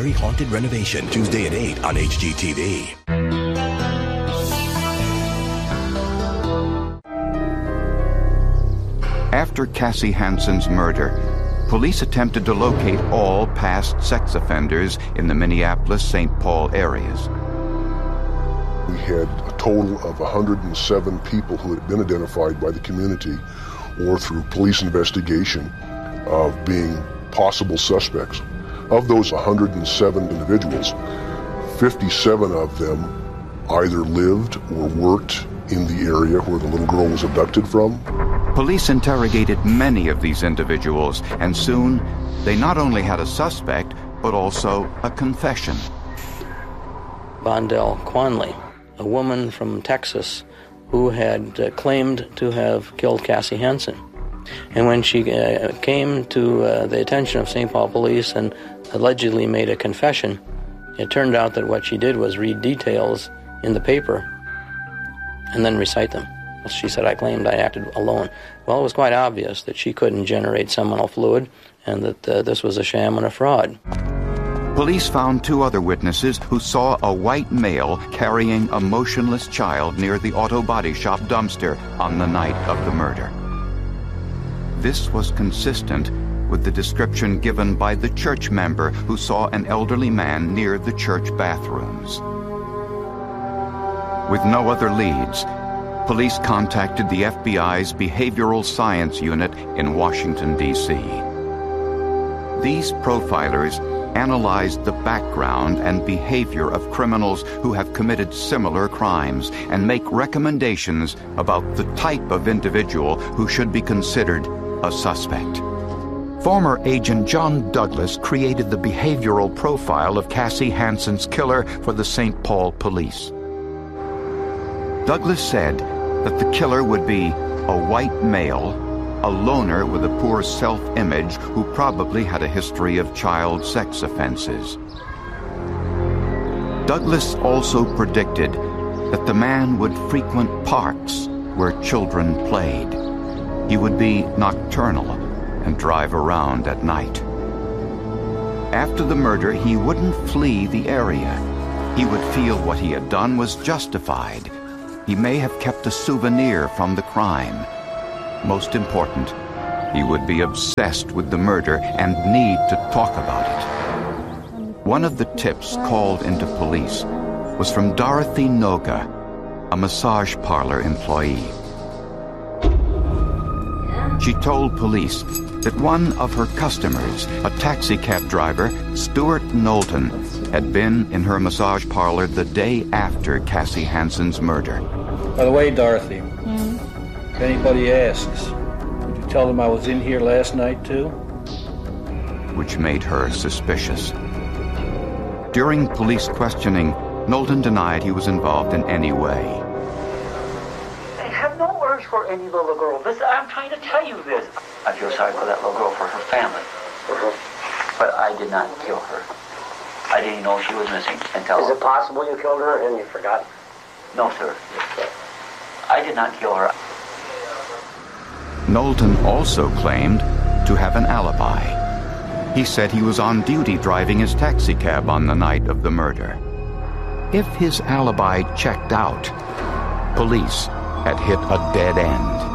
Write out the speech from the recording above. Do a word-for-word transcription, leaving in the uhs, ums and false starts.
Derry Haunted Renovation, Tuesday at eight on H G T V. After Cassie Hansen's murder, police attempted to locate all past sex offenders in the Minneapolis-Saint Paul areas. We had a total of one hundred seven people who had been identified by the community or through police investigation of being possible suspects. Of those one hundred seven individuals, fifty-seven of them either lived or worked in the area where the little girl was abducted from. Police interrogated many of these individuals, and soon they not only had a suspect, but also a confession. Bondell Quanley, a woman from Texas who had uh, claimed to have killed Cassie Hansen. And when she uh, came to uh, the attention of Saint Paul police and allegedly made a confession, it turned out that what she did was read details in the paper and then recite them. She said, I claimed I acted alone. Well, it was quite obvious that she couldn't generate seminal fluid and that uh, this was a sham and a fraud. Police found two other witnesses who saw a white male carrying a motionless child near the auto body shop dumpster on the night of the murder. This was consistent with the description given by the church member who saw an elderly man near the church bathrooms. With no other leads, police contacted the F B I's Behavioral Science Unit in Washington, D C These profilers analyzed the background and behavior of criminals who have committed similar crimes and make recommendations about the type of individual who should be considered a suspect. Former agent John Douglas created the behavioral profile of Cassie Hansen's killer for the Saint Paul police. Douglas said that the killer would be a white male, a loner with a poor self-image who probably had a history of child sex offenses. Douglas also predicted that the man would frequent parks where children played. He would be nocturnal and drive around at night. After the murder, he wouldn't flee the area. He would feel what he had done was justified. He may have kept a souvenir from the crime. Most important, he would be obsessed with the murder and need to talk about it. One of the tips called into police was from Dorothy Noga, a massage parlor employee. She told police that one of her customers, a taxicab driver, Stuart Knowlton, had been in her massage parlor the day after Cassie Hansen's murder. By the way, Dorothy, mm. if anybody asks, would you tell them I was in here last night too? Which made her suspicious. During police questioning, Knowlton denied he was involved in any way. I have no urge for any little girl. This, I'm trying to tell you this. I feel sorry for that little girl, for her family. Uh-huh. But I did not kill her. I didn't know she was missing until... Is it possible you killed her and you forgot? No, sir. I did not kill her. Knowlton also claimed to have an alibi. He said he was on duty driving his taxicab on the night of the murder. If his alibi checked out, police had hit a dead end.